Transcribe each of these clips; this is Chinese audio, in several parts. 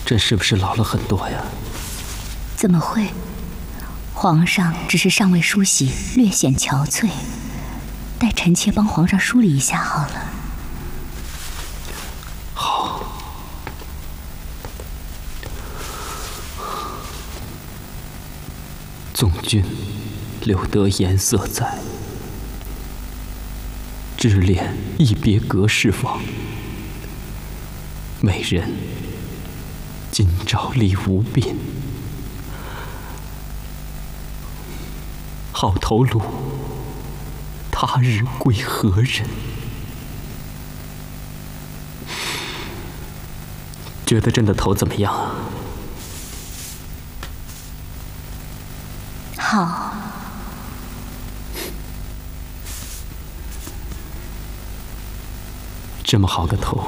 朕是不是老了很多呀？ 怎么会？皇上只是尚未梳洗，略显憔悴。待臣妾帮皇上梳理一下好了。 好。纵君留得颜色在，织敛一别隔世往。美人今朝礼无鬓，好头颅他日归何人？觉得朕的头怎么样啊？ 好。 这么好个头，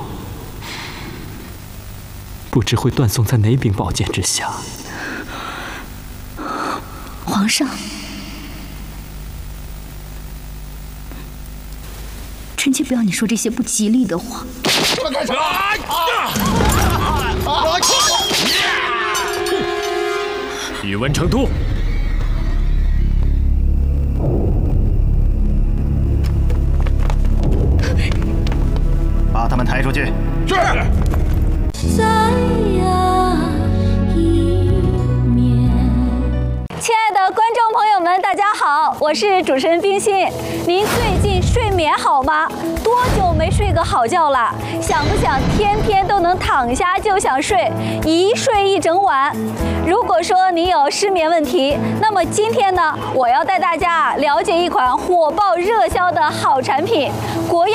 不知会断送在哪柄宝剑之下。 皇上，臣妾不要你说这些不吉利的话。 干什么？ 宇文成都， 把他们抬出去。 是。 亲爱的观众朋友们，大家好，我是主持人冰心。您最近睡眠好吗？多久没睡个好觉了？想不想天天都能躺下就想睡，一睡一整晚？如果说你有失眠问题，那么今天呢，我要带大家了解一款火爆热销的好产品——国药